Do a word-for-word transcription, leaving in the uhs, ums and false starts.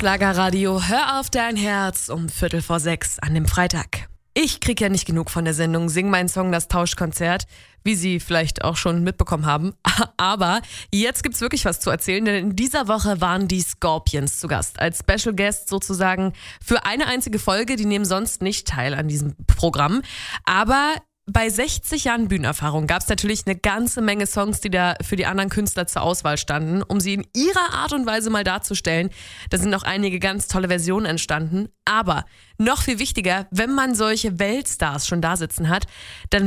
Schlagerradio, hör auf dein Herz um Viertel vor sechs an dem Freitag. Ich krieg ja nicht genug von der Sendung Sing meinen Song, das Tauschkonzert, wie Sie vielleicht auch schon mitbekommen haben. Aber jetzt gibt's wirklich was zu erzählen, denn in dieser Woche waren die Scorpions zu Gast. Als Special Guest sozusagen für eine einzige Folge. Die nehmen sonst nicht teil an diesem Programm. Aber bei sechzig Jahren Bühnenerfahrung gab es natürlich eine ganze Menge Songs, die da für die anderen Künstler zur Auswahl standen, um sie in ihrer Art und Weise mal darzustellen. Da sind noch einige ganz tolle Versionen entstanden. Aber noch viel wichtiger, wenn man solche Weltstars schon da sitzen hat, dann